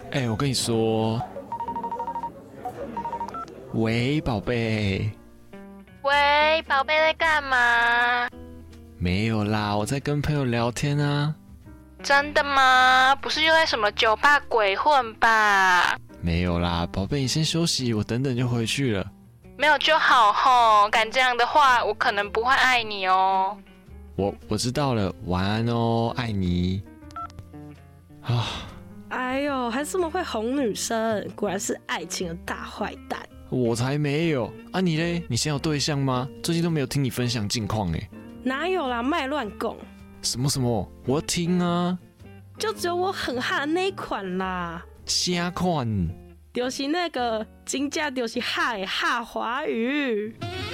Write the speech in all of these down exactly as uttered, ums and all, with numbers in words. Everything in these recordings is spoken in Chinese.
哎、欸，我跟你说，喂，宝贝。 喂，宝贝在干嘛？ 没有啦，我在跟朋友聊天啊。 真的吗？不是又在什么酒吧鬼混吧？ 没有啦，宝贝，你先休息，我等等就回去了。 没有就好吼，敢这样的话，我可能不会爱你哦。 我我知道了，晚安哦，爱你。啊。 哎呦，还这么会哄女生，果然是爱情的大坏蛋。 我才没有啊！你嘞？你现在有对象吗？最近都没有听你分享近况哎。 哪有啦，卖乱供。 什么什么？我要听啊！ 就只有我很哈的那一款啦。 啥款？ 就是那个真正就是哈的哈华语。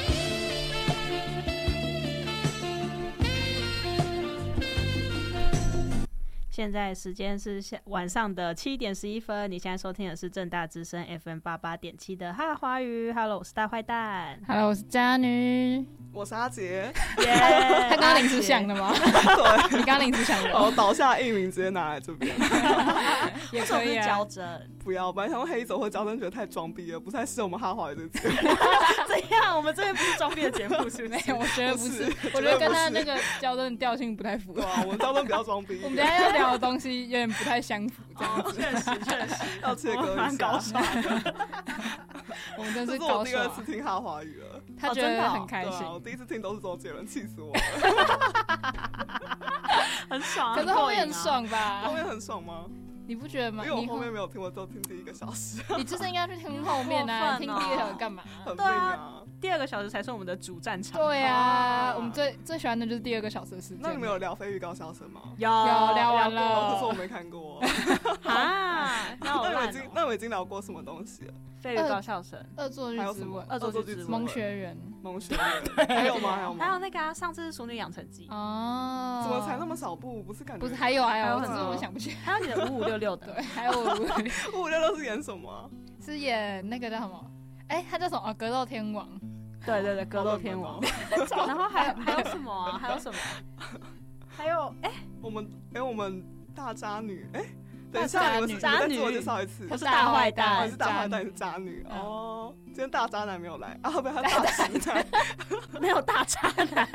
现在时间是晚上的七点十一分，你现在收听的是政大之声 F M 八八点七的哈华语。Hello， 我是大坏蛋。 Hello， 我是佳女。 我是阿杰。 Yeah, 他刚刚临时想的吗？ 对， 你刚刚临时想的。 我倒下艺名直接拿来这边。 也可以啊。交针。 不要，本来想用黑走或交针，觉得太装逼了，不太适合我们哈华语的节目。 怎样？我们这边不是装逼的节目，是不是？ 我觉得不是，我觉得跟他那个交针调性不太符合。 对啊，我们交针比较装逼。 我们等一下要聊的东西有点不太相符，这样子。 确实确实， 要切割一下。 我们真是高手。 这是我第二次听哈华语了， 他觉得很开心。 哦、我第一次听都是周杰伦，气死我了。 很爽、啊， 可是后面很爽吧？ 后面很爽吗？ 你不觉得吗？ 因为我后面没有听，我只听第一个小时。 你就是应该去听后面啊，听第一个小时干嘛？ 很病啊！ 第二个小时才是我们的主战场。 对啊，我们最最喜欢的就是第二个小时的时间。 那你们有聊飞鱼高校生吗？ 有， 有聊完了。 可是我没看过。 啊，那我们已经那我已经聊过什么东西了？ 飞鱼高校生、 恶作剧之吻、 恶作剧之吻、 萌学园、 萌学园，还有吗？还有吗？ 还有那个啊，上次是《熟女养成记》 哦， 怎么才那么少部？不是感觉不是还有还有，可是我想不起来。 还有你的五五六六的， 对，还有五五五六六是演什么？ 是演那个叫什么？哎，他叫什么？格斗天王。 对对对，格斗天王。然后还有还有什么啊？还有什么？还有哎， 我们哎我们大渣女哎。等一下， 渣女，再自我介绍一次。 我是大坏蛋， 我是大坏蛋，你是渣女哦。今天大渣男没有来啊，会不会他大直男？ 没有大渣男，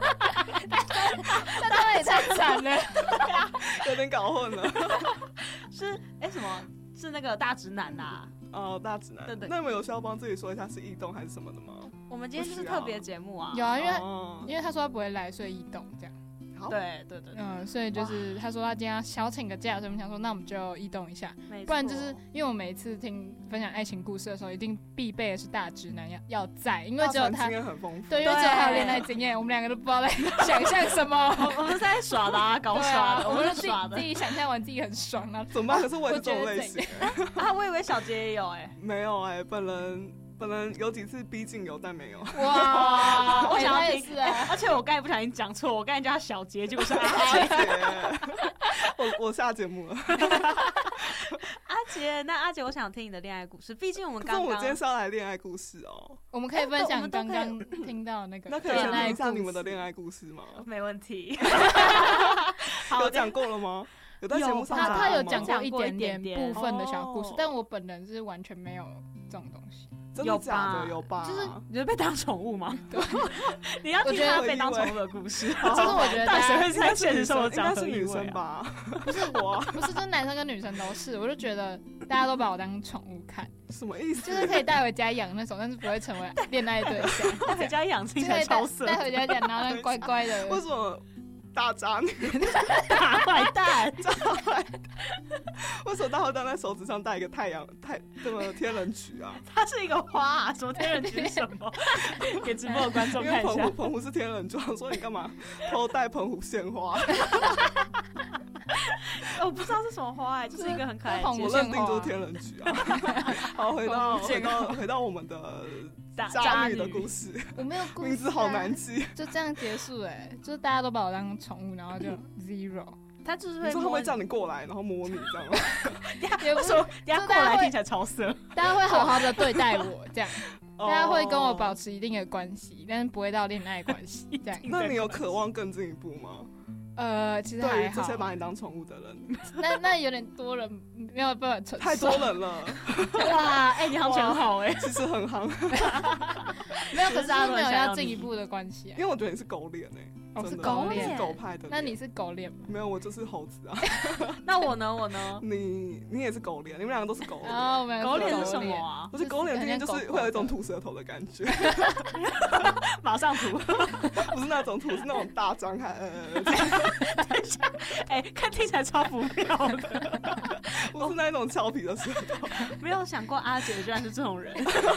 那他也太惨了， 有点搞混了。 是哎什么？是那个大直男呐？ 哦，大直男。 对对。 那你们有需要帮自己说一下是异动还是什么的吗？ 我们今天就是特别节目啊。 有啊，因为因为他说他不会来，所以异动这样。 对对对， 嗯，所以就是他说他今天要小请个假，所以我们想说，那我们就异动一下，不然就是因为我每一次听分享爱情故事的时候，一定必备的是大直男要要在，因为只有他经验很丰富， 对，因为只有他有恋爱经验，我们两个都不知道在想象什么， 我们是在耍的啊，搞耍的， 我们是耍的， 自己想象完自己很爽啊， 怎么办？可是我也是这种类型啊，我以为小杰也有哎， 没有哎，本人。本人有几次逼近有，但没有。 哇，我想要听是啊， 而且我刚才不小心讲错，我刚才叫他小杰，结果是阿杰。 我我下节目了。 阿杰，那阿杰，我想听你的恋爱故事，毕竟我们刚刚。 可是我今天是要来恋爱故事哦。 我们可以分享刚刚听到那个。 那可以先听一下你们的恋爱故事吗？ 没问题。 有讲过了吗？有在节目上他他有讲过一点点部分的小故事，但我本人是完全没有这种东西。 真的假的？有吧？ 就是你是被当宠物吗？对，你要听他被当宠物的故事。 就是我觉得， 但谁会在现实生活讲是女生吧？ 不是我，不是，就是男生跟女生都是。我就觉得大家都把我当宠物看， 什么意思？ 就是可以带回家养那种，但是不会成为恋爱对象。 带回家养听起来超色。 带回家养，然后乖乖的。 为什么？大渣女， 大坏蛋， 大坏蛋。为什么大坏蛋在手指上戴一个太阳太这么天人曲啊？ 它是一个花、啊，什么天人曲什么？给直播的观众看一下。 因为澎湖澎湖是天人庄，所以你干嘛偷戴澎湖鲜花？ 我不知道是什么花哎、欸，就是一个很可爱的。 我认定就是天人曲啊。好，回到回到回到我们的渣女的故事。 我没有故事、啊， 名字好难记。 就这样结束哎、欸，就是大家都把我当宠物，然后就 zero。 他就是会， 你说他会叫你过来，然后摸你这样吗？ 也不说，等下过来听起来超色。 大家会好好的对待我这样。大家会跟我保持一定的关系，但是不会到恋爱关系这样。 那你有渴望更进一步吗？ 呃，其实还好。 对于这些把你当宠物的人， 那那有点多人没有办法承受。 太多人了。 哇，哎、欸，你行情很好哎、欸， 其实很行。 没有，可是没有要进一步的关系、啊。 因为我觉得你是狗脸哎、欸， 哦，是狗脸， 狗派的。 那你是狗脸吗？ 没有，我就是猴子啊。 那我呢？我呢？ 你你也是狗脸，你们两个都是狗脸。 哦，我们狗脸是什么啊？ 我觉得狗脸听见就是会有一种吐舌头的感觉。 马上吐， 不是那种吐，是那种大张开。呃， 等一下，哎、欸，看听起来超不妙的。 不是那种俏皮的舌头。 没有想过阿杰居然是这种人。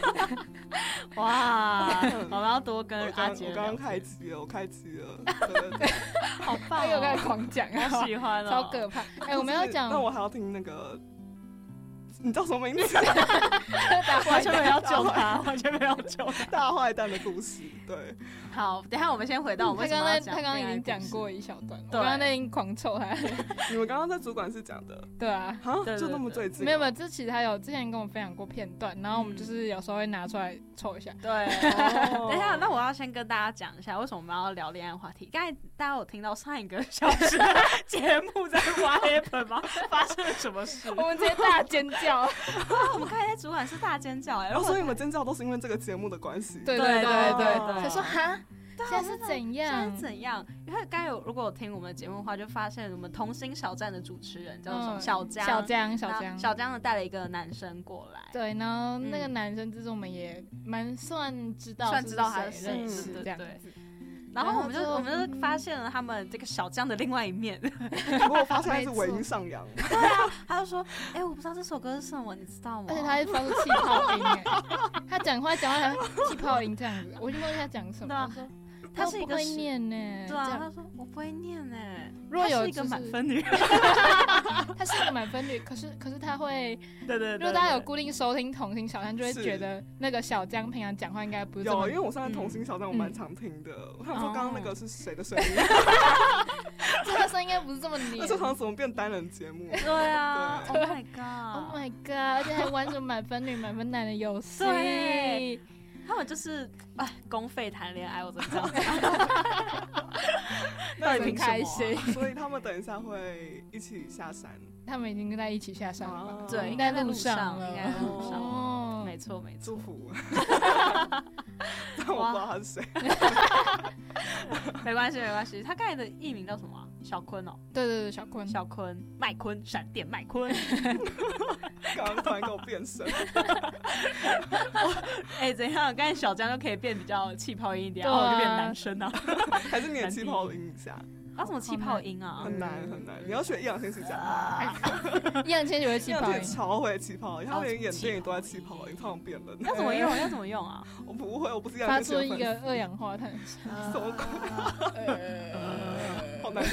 哇，我们要多跟阿杰。 我刚刚开机了，我开机了。对对对， 好棒、哦！又开始狂讲， 好喜欢哦， 超可怕。哎、欸，我们要讲， 那我还要听那个。你叫什么名字？ 完全没有要救他，完全没有要救他。 大坏蛋的故事，对。 好，等一下我们先回到我们为什么要讲。 他刚刚已经讲过一小段，我刚刚那已经狂臭他。 你们刚刚在主管室讲的， 对啊， 就那么最近。 没有没有，这其实他有之前跟我分享过片段，然后我们就是有时候会拿出来凑一下。 对，等一下，那我要先跟大家讲一下，为什么我们要聊恋爱话题。刚才大家有听到上一个小时的节目在挖黑本吗？发生了什么事？ 我们直接大尖叫。 我们刚才在主管室大尖叫哎、欸， 所以你们尖叫都是因为这个节目的关系。 对对对对对， 他说哈。现在是怎样？ 现在是怎样？因为刚才有如果有听我们的节目的话，就发现我们同心小站的主持人叫做小江， 小江，小江， 小江呢带了一个男生过来。 对，然后那个男生就是我们也蛮算知道， 算知道他是谁， 认识这样子。 然后我们就我们就发现了他们这个小江的另外一面。 不过我发现他是尾音上扬。 对啊，他就说：“哎、欸，我不知道这首歌是什么，你知道吗？” 而且他还发出气泡音哎，他讲话讲话还气泡音这样子，我就问他讲什么，他说。 他是一个不会念呢、欸， 对啊，他说我不会念呢、欸。 如果有、 就是、一个满分女， 她是一个满分女，可是可是她会， 对 对, 对, 对， 如果大家有固定收听同心小站，就会觉得那个小江平常讲话应该不是这么有，因为我上次同心小站我蛮常听的，嗯、我想说刚刚那个是谁的声音？ 这个声音应该不是这么黏。 那这好像怎么变单人节目？ 对啊对 ，Oh my god，Oh my god， 而且还玩什么满分女、满分男的游戏。 对。他们就是哎，公费谈恋爱，我怎么这样子？ 那很开心， 所以他们等一下会一起下山。 他们已经在一起下山了， 啊、 对， 应该在路上了， 应该在路上。 哦， 没错没错。 祝福。但我不知道他是谁。 没关系没关系，他刚才的艺名叫什么、啊？小坤哦。 对对对，小坤， 小坤，麦坤，闪电麦坤。 刚刚突然给我变身。 哎、欸，怎样？刚才小江就可以变比较气泡音一点，然后我就变男生啊。 还是你的气泡音一下？ 啊，什么气泡音啊？ 很难很难，你要学易烊千玺讲。 易烊千玺会气泡音， 超会气泡音，他连演电影都在气泡音，他们变人。 要怎么用？要怎么用啊？ 我不会，我不是易烊发千玺。 出一个二氧化碳， 什么鬼？好难听。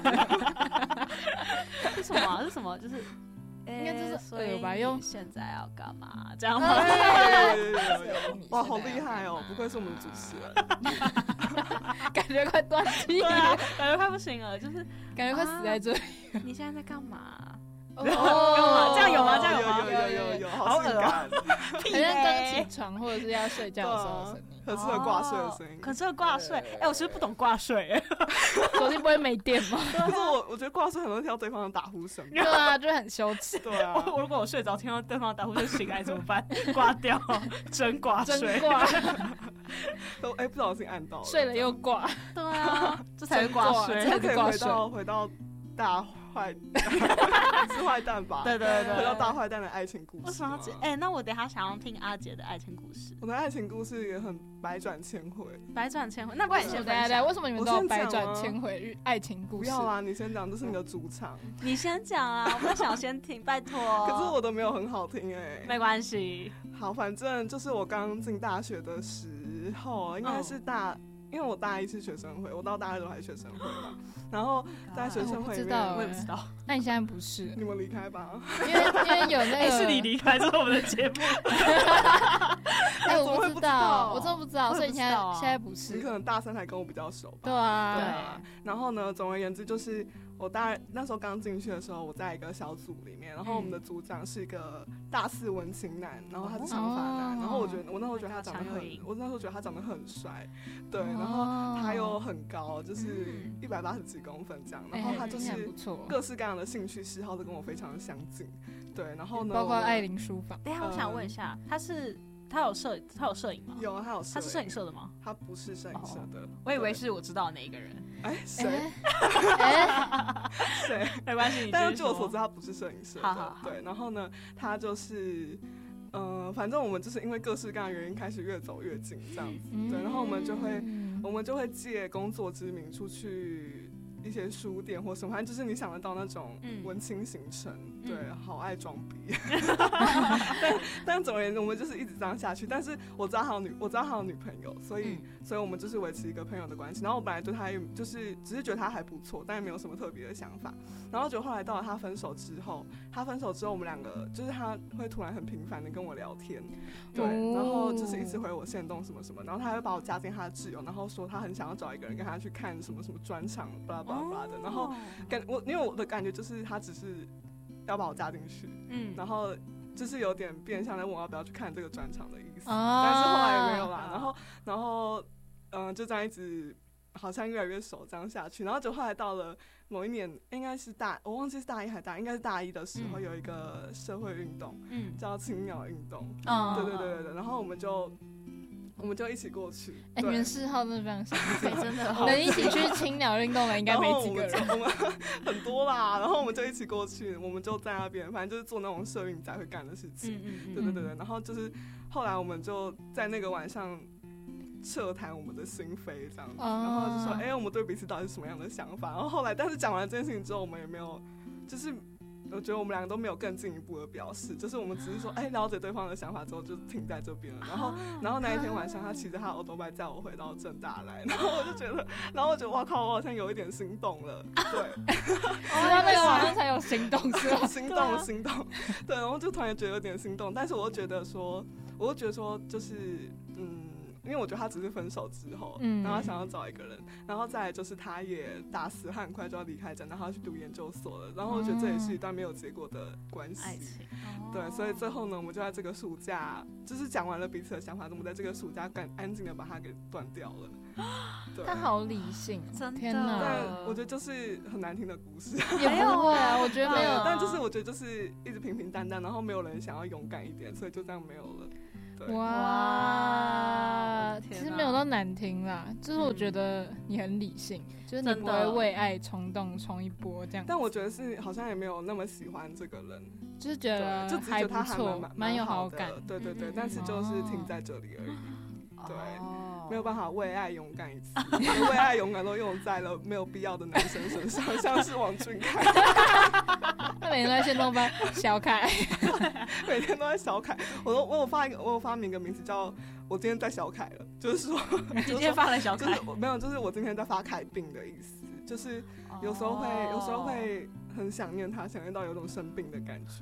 是什么？是什么？就是。 应该就是呃吧，用现在要干嘛？这样吗？ 哇，好厉害哦！不愧是我们的主持人， 感觉快断气了， 啊，感觉快不行了，就是感觉快死在这里。 你现在在干嘛？ 哦， 这样有吗？这样有吗？ 有有有有，好性感， 好像刚起床或者是要睡觉的时候的声音， 很适合挂睡的声音。 可适合挂睡，哎，我是不是不懂挂睡？ 手机不会没电吗？ 可是我我觉得挂睡很多听到对方的打呼声， 对啊，就很羞耻。 对啊， 我如果我睡着听到对方的打呼声醒来怎么办？挂掉，真挂睡， 真挂。 都哎，不小心按到了， 睡了又挂。 对啊，这才是挂睡， 才可以回到回到大。坏是坏蛋吧？ 对对对， 回到大坏蛋的爱情故事。 为什么要哎、欸，那我等一下想要听阿杰的爱情故事。 我的爱情故事也很百转千回， 百转千回。那不然你先分享，为什么你们都有百转千回爱情故事？ 不要啦，你先讲，这是你的主场。 你先讲啊，我想先听，拜托。 可是我的没有很好听哎、欸。 没关系。 好，反正就是我刚进大学的时候，应该是大。嗯因为我大一是学生会，我到大二都还是学生会嘛。然后在学生会里面， 我也不知道。那你现在不是？ 你们离开吧。 因为因为有那个、 欸、是你离开，这是我们的节目。 哎，我不知道，我真的不知道，所以你现在、 啊、 现在不是。 你可能大三才跟我比较熟吧。 对啊， 对啊。然后呢，总而言之就是我大概那时候刚进去的时候，我在一个小组里面，然后我们的组长是一个大四文青男，然后他是长发男，然后我觉得我那时候觉得他长得很，我那时候觉得他长得很帅，对，然后他又很高，就是一百八十几公分这样，然后他就是各式各样的兴趣嗜好都跟我非常的相近，对，然后呢， 包括艾琳书房。 等一下，我想问一下，他是。他有摄，他有摄影吗？ 有，他有摄影。 他是摄影社的吗？ 他不是摄影社的。哦、 我以为是我知道的那一个人。 哎，谁？谁？ 没关系， 但是据我所知，他不是摄影社的。 好好好对，然后呢，他就是，呃，反正我们就是因为各式各样的原因开始越走越近这样子。嗯、对，然后我们就会，我们就会借工作之名出去。一些书店或什么，反正就是你想得到那种文青行程，嗯、对，好爱装逼。但但总而言之，我们就是一直这样下去。但是我知道他有女，我知道他有女朋友，所以、嗯、所以我们就是维持一个朋友的关系。然后我本来对他就是只是觉得他还不错，但也没有什么特别的想法。然后就后来到了他分手之后，他分手之后，我们两个就是他会突然很频繁的跟我聊天，对，哦、然后就是一直回我限动什么什么，然后他会把我加进他的挚友，然后说他很想要找一个人跟他去看什么什么专场，巴拉巴拉。的，然后感我因为我的感觉就是他只是要把我加进去，嗯，然后就是有点变相在问我要不要去看这个专场的意思，啊、但是后来也没有啦。然后然后嗯、呃，就这样一直好像越来越熟这样下去，然后就后来到了某一年，应该是大我忘记是大一还是大，应该是大一的时候、嗯、有一个社会运动，嗯，叫青鸟运动，嗯，对对对对对，然后我们就。我们就一起过去。 哎、欸，你们嗜好真的非常相近， 真的能一起去青鸟运动的应该没几个人。 我们很多啦，然后我们就一起过去，我们就在那边，反正就是做那种社运仔会干的事情。嗯嗯嗯。对对对对，然后就是后来我们就在那个晚上彻谈我们的心扉，这样子，哦、然后就说，哎、欸，我们对彼此到底是什么样的想法？然后后来，但是讲完这件事情之后，我们也没有，就是。我觉得我们两个都没有更进一步的表示，就是我们只是说，哎、欸，了解对方的想法之后就停在这边了。然后，然后那一天晚上，他骑着他的欧多拜载我回到政大来，然后我就觉得，然后我觉得，哇靠，我好像有一点心动了。对， 直到那个晚上才有心动，是吧？ 心动，心动。对，然后就突然觉得有点心动，但是我又觉得说，我又觉得说，就是嗯。因为我觉得他只是分手之后，嗯、然后他想要找一个人，然后再来就是他也大四，他很快就要离开政大，然后他去读研究所了。然后我觉得这也是一段没有结果的关系，爱情。对，所以最后呢，我们就在这个暑假，就是讲完了彼此的想法，我们在这个暑假干安静的把它给断掉了。对， 他好理性， 真的。 天哪！ 但我觉得就是很难听的故事， 也没有啊，我觉得没有。 但就是我觉得就是一直平平淡淡，然后没有人想要勇敢一点，所以就这样没有了。 哇，其实没有到难听啦，就是我觉得你很理性，嗯、就是你不会为爱冲动冲一波这样。 但我觉得是好像也没有那么喜欢这个人， 就是觉得就只觉得他还蛮蛮有好感， 对对对，嗯、但是就是停在这里而已，哦、对。没有办法为爱勇敢一次，为爱勇敢都用在了没有必要的男生身上，像是王俊凯， 他每天都在先动班小凯， 每天都在小凯。我都我有发一个，我有发明一个名字叫“我今天在小凯了”，就是说你今天发了小凯， 就是我没有，就是我今天在发凯病的意思，就是有时候会，哦、有时候会。很想念他，想念到有种生病的感觉。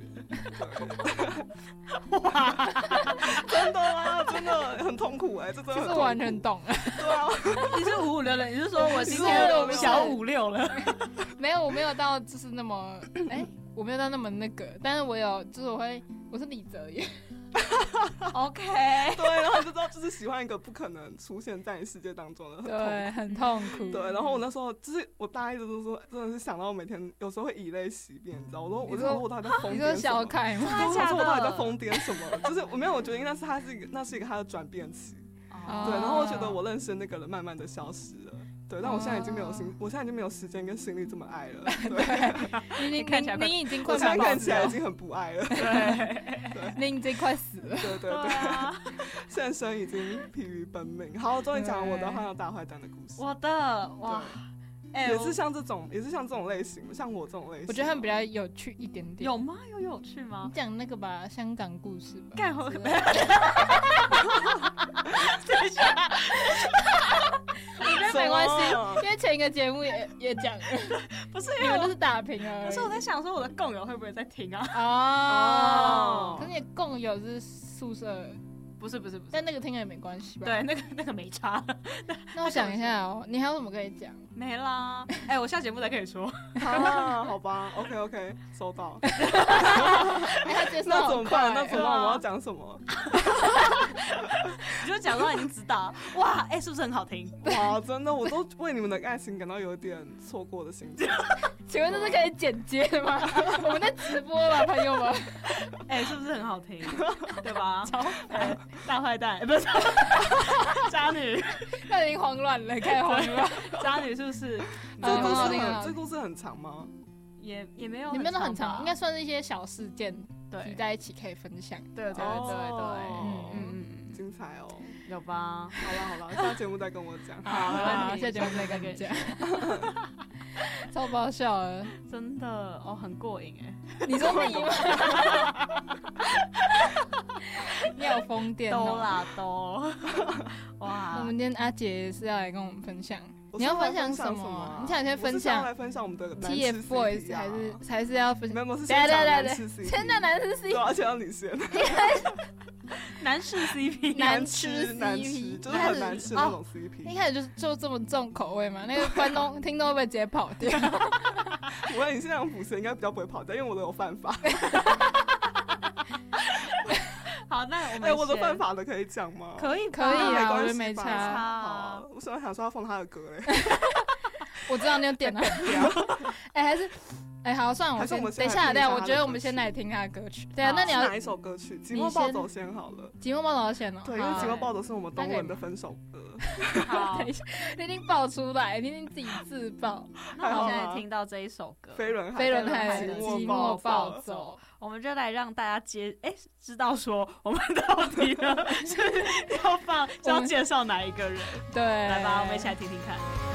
哇，真的吗？真的很痛苦哎、欸，这真的很痛苦。 是完全懂了。 对啊， 你是五五六了，你是说我今天小五六了？ 没有，我没有到就是那么哎、欸，我没有到那么那个，但是我有，就是我会，我是李泽言。 OK， 对，然后就知道就是喜欢一个不可能出现在你世界当中的，很对，很痛苦。 对，然后我那时候就是我大一的时候，真的是想到我每天有时候会以泪洗面，你知道？我说，我就说我到底在疯癫什么？ 你说小凯吗？ 我说我到底在疯癫什么？就是我没有，我觉得应该是他是一个，那是一个他的转变期。哦、对，然后我觉得我认识的那个人慢慢的消失了。对，但我现在已经没有心，我现在已经没有时间跟心力这么爱了。 对，你看起来你已经快， 我现在看起来已经很不爱了。 对，你已经快死了。 对对对，现生已经疲于奔命。好，终于讲完我的花样大坏蛋的故事。 我的哇， 欸、也是像这种，也是像这种类型，像我这种类型。 我觉得他们比较有趣一点点。 有吗？有有趣吗？ 你讲那个吧，香港故事吧。 干我。 等一下。我觉得没关系，因为前一个节目也也讲了， 不是你们就是打平了。 可是我在想说，我的共友会不会在听啊？ 哦，可是你的共友是宿舍。 不是不是不是， 但那个听了也没关系吧？ 对，那个那个没差。 那我想一下哦，你还有什么可以讲？ 没啦，哎、欸，我下节目才可以说。 啊，好吧 ，OK OK， 收到。 哎、接受那怎么办？那怎么办？ 啊、 我要讲什么？ 你就讲到已经知道，哇，哎、欸，是不是很好听？ 哇，真的，我都为你们的爱情感到有点错过的心情。 请问这是可以剪接的吗？我们在直播吧，朋友们。 哎、欸，是不是很好听？对吧？超烦，大坏蛋，欸、不是渣女， 他已经慌乱了，开始慌乱。 渣女是不是？ 这故事很，这故事很长吗？ 也也没有， 你们都很长，应该算是一些小事件， 对， 聚在一起可以分享。 对对对对， 嗯嗯嗯， 精彩哦， 有吧？ 好了好了，下节目再跟我讲。 好，没问题， 下节目再跟你讲。超爆笑的， 真的哦，很过瘾哎。 你说你吗？你有疯癫哦！ 都啦都。哇！ 我们今天阿姐是要来跟我们分享，你要分享什么？你想先分享？ 来分享我们的 T F Boys 还是还是要分享？ 没有，是先讲男吃 C P， 先讲男吃 C P， 对，而且要你先。 男士 C P， 难吃难吃，就是很难吃的那种 C P。 一开始就是就这么重口味嘛，那个观众听众会不会直接跑掉？ 我问你现在用辅食应该比较不会跑掉，因为我都有犯法。 好，那我们哎、欸，我的犯法的可以讲吗？ 可以， 可以啊，我觉得没差。 好，我想想说要放他的歌嘞。 我知道你有点了。哎、欸，还是。哎、欸，好，算了，我先等一下，等一下，我觉得我们先来听他的歌曲。对啊，那你要哪一首歌曲？寂寞暴走先好了。 寂寞暴走先哦。 对，因为寂寞暴走是我们东文的分手歌。 好， 等一下，你一定爆出来，你一定自己自爆。 那我们现在听到这一首歌， 飞轮海， 飞轮海的寂寞暴走， 我们就来让大家接，哎、欸，知道说我们到底呢是要放，是要介绍哪一个人？ 对， 来吧，我们一起来听听看。